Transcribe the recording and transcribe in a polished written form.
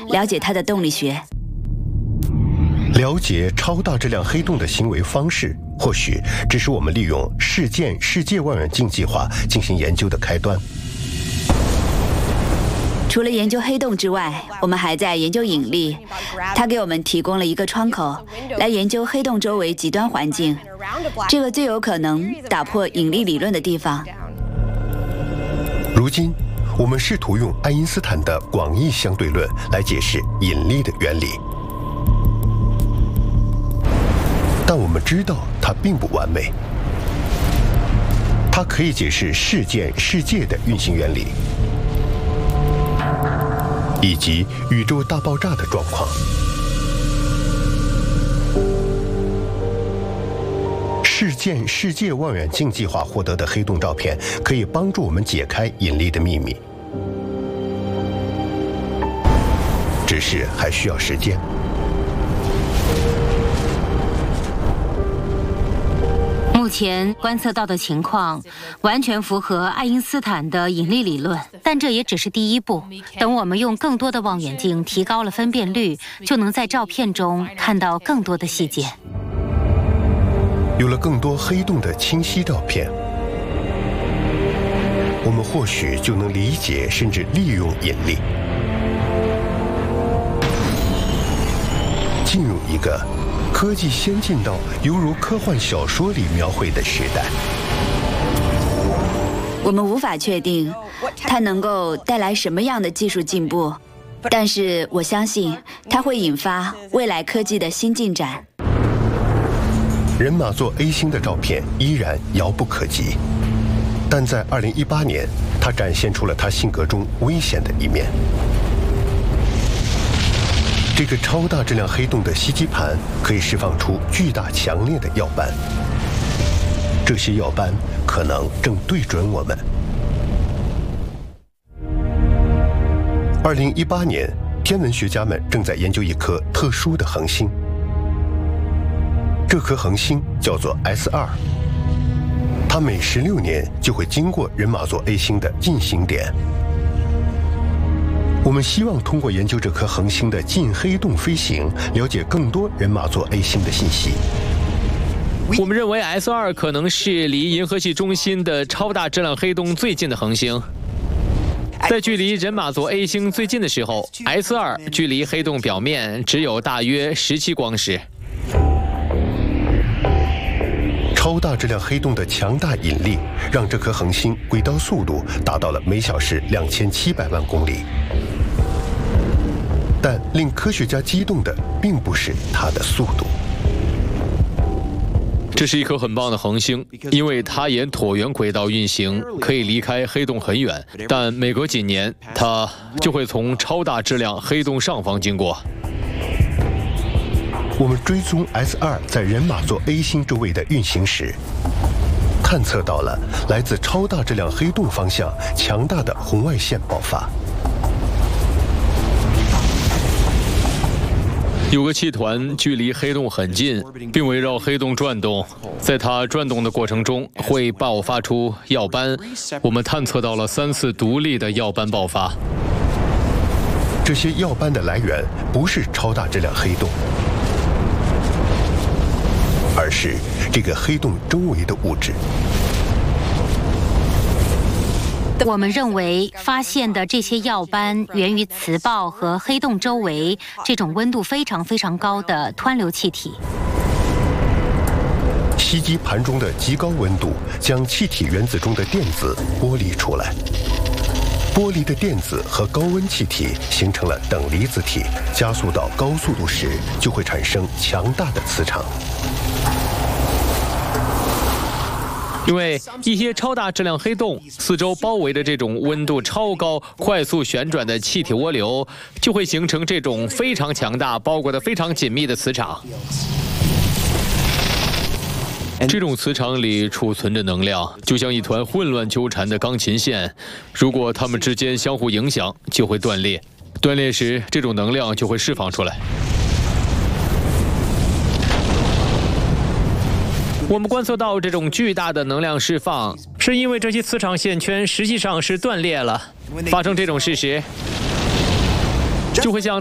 了解它的动力学。 了解超大质量黑洞的行为方式，或许只是我们利用事件世界望远镜计划进行研究的开端。 除了研究黑洞之外，我们还在研究引力。它给我们提供了一个窗口，来研究黑洞周围极端环境，这个最有可能打破引力理论的地方。 如今，我们试图用爱因斯坦的广义相对论来解释引力的原理，但我们知道它并不完美。它可以解释事件世界的运行原理，以及宇宙大爆炸的状况。事件世界望远镜计划获得的黑洞照片可以帮助我们解开引力的秘密，只是还需要时间。 目前观测到的情况完全符合爱因斯坦的引力理论，但这也只是第一步。等我们用更多的望远镜提高了分辨率，就能在照片中看到更多的细节。 有了更多黑洞的清晰照片，我们或许就能理解甚至利用引力，进入一个科技先进到犹如科幻小说里描绘的时代。 我们无法确定它能够带来什么样的技术进步，但是我相信它会引发未来科技的新进展。 人马座 A 星的照片依然遥不可及，但在2018年，它展现出了他性格中危险的一面。这个超大质量黑洞的吸积盘可以释放出巨大强烈的耀斑，这些耀斑可能正对准我们。2018年，天文学家们正在研究一颗特殊的恒星，这颗恒星叫做 S2， 它每16年就会经过人马座 A 星的近行点。我们希望通过研究这颗恒星的近黑洞飞行，了解更多人马座 A 星的信息。 我们认为 S2 可能是离银河系中心的超大质量黑洞最近的恒星。在距离人马座 A 星最近的时候 ，S2 距离黑洞表面只有大约17光时。 超大质量黑洞的强大引力让这颗恒星轨道速度达到了每小时2700万公里。但令科学家激动的并不是它的速度。 这是一颗很棒的恒星，因为它沿椭圆轨道运行，可以离开黑洞很远，但每隔几年它就会从超大质量黑洞上方经过。 我们追踪 S2 在人马座 A 星周围的运行时，探测到了来自超大质量黑洞方向强大的红外线爆发。 有个气团距离黑洞很近，并围绕黑洞转动，在它转动的过程中会爆发出耀斑。我们探测到了3次独立的耀斑爆发。 这些耀斑的来源不是超大质量黑洞，而是这个黑洞周围的物质。 我们认为发现的这些耀斑源于磁暴和黑洞周围这种温度非常高的湍流气体。 吸积盘中的极高温度将气体原子中的电子剥离出来，剥离的电子和高温气体形成了等离子体，加速到高速度时就会产生强大的磁场。 因为一些超大质量黑洞四周包围着这种温度超高、快速旋转的气体涡流，就会形成这种非常强大、包裹得非常紧密的磁场。这种磁场里储存着能量，就像一团混乱纠缠的钢琴线，如果它们之间相互影响，就会断裂。断裂时，这种能量就会释放出来。我们观测到这种巨大的能量释放，是因为这些磁场线圈实际上是断裂了。发生这种事时，就会像